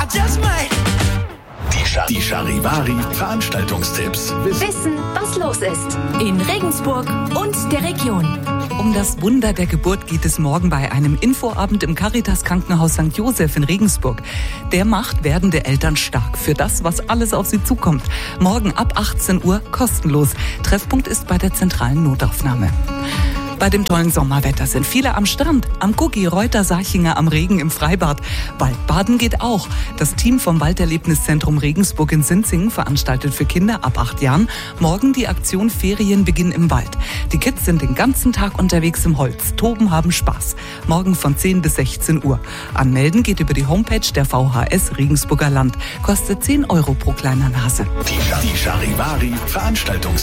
just might. Die Charivari Veranstaltungstipps. Wissen, was los ist in Regensburg und der Region. Um das Wunder der Geburt geht es morgen bei einem Infoabend im Caritas-Krankenhaus St. Joseph in Regensburg. Der macht werdende Eltern stark für das, was alles auf sie zukommt. Morgen ab 18 Uhr kostenlos. Treffpunkt ist bei der zentralen Notaufnahme. Bei dem tollen Sommerwetter sind viele am Strand, am Cookie, Reuter, Sarchinger, am Regen, im Freibad. Waldbaden geht auch. Das Team vom Walderlebniszentrum Regensburg in Sinzingen veranstaltet für Kinder ab 8 Jahren morgen die Aktion Ferienbeginn im Wald. Die Kids sind den ganzen Tag unterwegs im Holz, toben, haben Spaß. Morgen von 10 bis 16 Uhr. Anmelden geht über die Homepage der VHS Regensburger Land. Kostet 10 € pro kleiner Nase. Die Charivari Veranstaltungstipps.